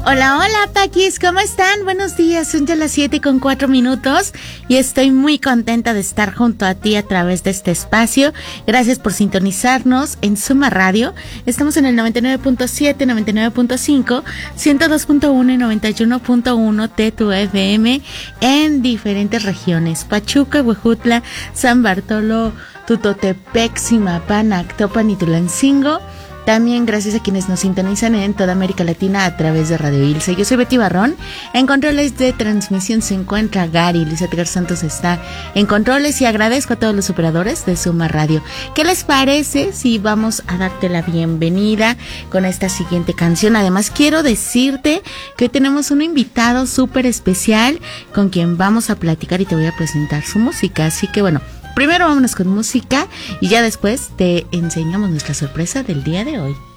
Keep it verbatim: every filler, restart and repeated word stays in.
Hola, hola, Paquis, ¿cómo están? Buenos días, son ya las siete con cuatro minutos y estoy muy contenta de estar junto a ti a través de este espacio. Gracias por sintonizarnos en Suma Radio. Estamos en el noventa y nueve punto siete, noventa y nueve punto cinco, ciento dos punto uno y noventa y uno punto uno de tu F M en diferentes regiones: Pachuca, Huejutla, San Bartolo, Tutotepec, Zimapán, Actopan y Tulancingo. También gracias a quienes nos sintonizan en toda América Latina a través de Radio Ilse. Yo soy Betty Barrón. En controles de transmisión se encuentra Gary. Luis Edgar Santos está en controles y agradezco a todos los operadores de Suma Radio. ¿Qué les parece si vamos a darte la bienvenida con esta siguiente canción? Además, quiero decirte que hoy tenemos un invitado súper especial con quien vamos a platicar y te voy a presentar su música. Así que bueno, primero vámonos con música y ya después te enseñamos nuestra sorpresa del día de hoy.